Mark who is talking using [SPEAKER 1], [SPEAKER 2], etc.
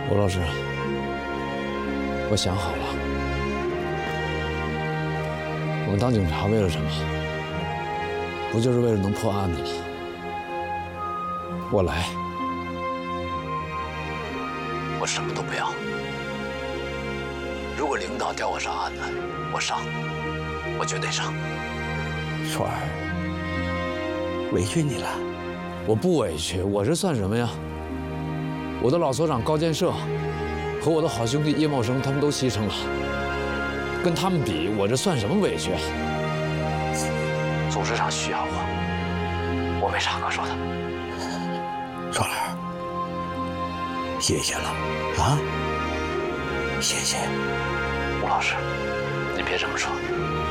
[SPEAKER 1] 吴老师，我想好了，我们当警察为了什么？不就是为了能破案子吗？我来，
[SPEAKER 2] 我什么都不要。如果领导调我上案子，我上，我绝对上。
[SPEAKER 3] 硕儿，委屈你了。
[SPEAKER 1] 我不委屈，我这算什么呀？我的老所长高建设和我的好兄弟叶茂生，他们都牺牲了，跟他们比，我这算什么委屈啊？
[SPEAKER 2] 组织上需要我没啥可说的。
[SPEAKER 3] 硕儿，谢谢了啊，谢谢。
[SPEAKER 2] 吴老师，你别这么说。